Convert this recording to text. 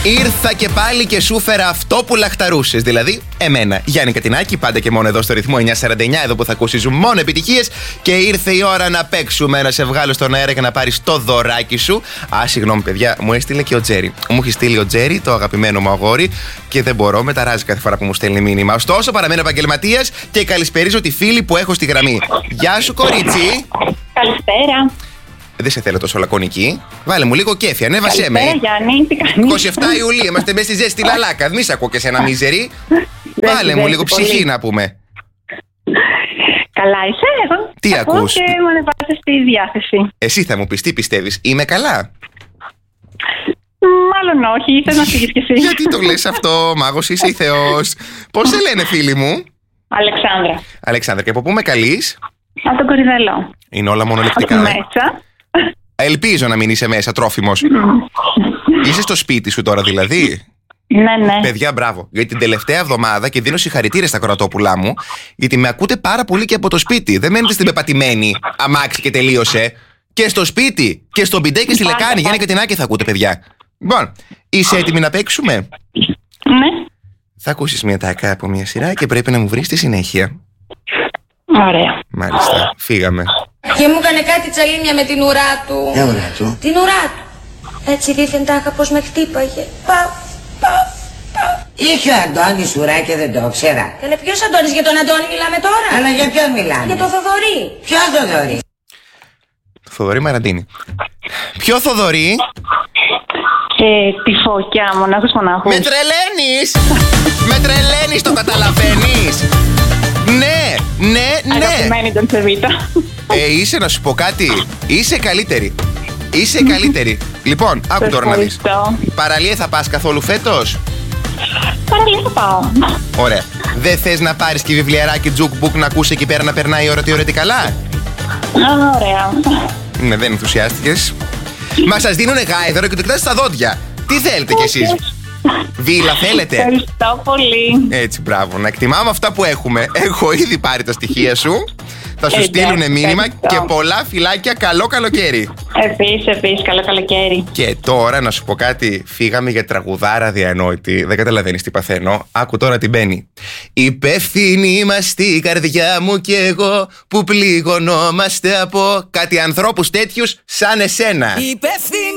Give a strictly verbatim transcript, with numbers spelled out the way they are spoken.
Ήρθα και πάλι και σου φέρα αυτό που λαχταρούσες. Δηλαδή, εμένα, Γιάννη Κατινάκη, πάντα και μόνο εδώ στο ρυθμό εννιά σαράντα εννιά, εδώ που θα ακούσεις μόνο επιτυχίες. Και ήρθε η ώρα να παίξουμε, να σε βγάλω στον αέρα και να πάρεις το δωράκι σου. Α, συγγνώμη, παιδιά, μου έστειλε και ο Τζέρι. Μου έχει στείλει ο Τζέρι, το αγαπημένο μου αγόρι, και δεν μπορώ, με ταράζει κάθε φορά που μου στέλνει μήνυμα. Ωστόσο, παραμένω επαγγελματίας και καλησπερίζω τη φίλη που έχω στη γραμμή. Γεια σου, κορίτσι. Καλησπέρα. Δεν σε θέλω τόσο λακωνική. Βάλε μου λίγο κέφι, ανέβασέ με. Καλησπέρα, Γιάννη, τι κάνεις? είκοσι επτά Ιουλίου, είμαστε μέσα στη ζέστη λαλάκα. Μη σ' ακούω και σε ένα μίζερι. Βάλε μου λίγο ψυχή πολύ να πούμε. Καλά είσαι, εγώ. Τι ακούς? Και μου ανεβάζεις στη διάθεση. Εσύ θα μου πεις τι πιστεύεις, είμαι καλά? Μάλλον όχι, θες να φύγεις κι εσύ. Γιατί το λες αυτό, μάγος είσαι ή θεός? Πώς σε λένε φίλοι μου? Αλεξάνδρα. Αλεξάνδρα, και από πού με καλείς? Από τον Κορυδαλό. Είναι όλα μονολεκτικά. Όχι μέσα. Ελπίζω να μην είσαι μέσα, τρόφιμος. Είσαι στο σπίτι σου τώρα δηλαδή? Ναι, ναι. Παιδιά, μπράβο. Γιατί την τελευταία εβδομάδα, και δίνω συγχαρητήρια στα κορατόπουλά μου, γιατί με ακούτε πάρα πολύ και από το σπίτι. Δεν μένετε στην πεπατημένη αμάξι και τελείωσε. Και στο σπίτι, και στο μπιντέ και στη λεκάνη. Γιάννη Κατινάκη θα ακούτε, παιδιά. Λοιπόν, είσαι έτοιμη να παίξουμε? Ναι. Θα ακούσεις μια τάκα από μια σειρά και πρέπει να μου βρεις τη συνέχεια. Ωραία. Μάλιστα, φύγαμε. Και μου έκανε κάτι τσαλίμια με την ουρά του. Ποια ουρά του? Την ουρά του. Έτσι δίθεν τάχα πως με χτύπαγε. Παφ, παφ, παφ. Είχε ο Αντώνης ουρά και δεν το ξέρα. Καλέ, ποιος Αντώνης? Για τον Αντώνη μιλάμε τώρα? Αλλά για ποιον μιλάμε? Για τον Θοδωρή. Ποιο Θοδωρή? Θοδωρή Μαραντίνη. Ποιο Θοδωρή? Ε, τη φωκιά, μονάχος μονάχος. Με τρελαίνεις! Με τρελαίνεις, το καταλαβαίνεις? Ναι, ναι, ναι. Αγαπημένη τον Σεβίτα. Ε, είσαι, να σου πω κάτι. Είσαι καλύτερη. Είσαι καλύτερη. Λοιπόν, άκου τώρα να δεις. Παραλία θα πας καθόλου φέτος? Παραλία θα πάω. Ωραία. Δεν θες να πάρεις και βιβλιαράκι τζουκμπουκ να ακούσει εκεί πέρα να περνάει η ώρα, τι ώρα, τι καλά? Α, ωραία. Ναι, δεν ενθουσιάστηκες. Μα σας δίνουνε γάιδαρο και το κοιτάς στα δόντια. Τι θέλετε κι εσείς? Βίλα θέλετε? Ευχαριστώ πολύ. Έτσι, μπράβο. Να εκτιμάμε αυτά που έχουμε. Έχω ήδη πάρει τα στοιχεία σου. Θα σου Ε, στείλουν εντάξει, μήνυμα ευχαριστώ. και πολλά φιλάκια. Καλό καλοκαίρι. Επίσης, επίσης, καλό καλοκαίρι. Και τώρα να σου πω κάτι. Φύγαμε για τραγουδάρα διανόητη. Δεν καταλαβαίνεις τι παθαίνω. Άκου τώρα τι μπαίνει. Υπεύθυνοι είμαστε η καρδιά μου και εγώ, που πληγωνόμαστε από κάτι ανθρώπους τέτοιους σαν εσένα. Υπεύθυνοι